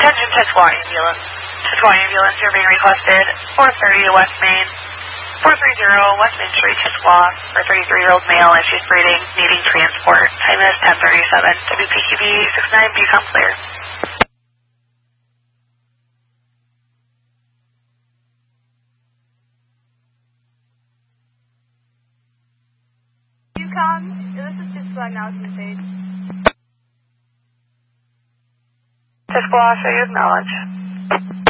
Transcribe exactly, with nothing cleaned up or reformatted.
Attention Tisquaw Ambulance. Tisquaw Ambulance, you're being requested. four thirty West Main. four thirty West Main Street, Tisquaw. For thirty-three-year-old male, issues breathing, needing transport. Time is ten thirty-seven. W P Q B six nine, become clear. Yukon, this is Tisquaw acknowledgement page. Tisquaw, show you acknowledge.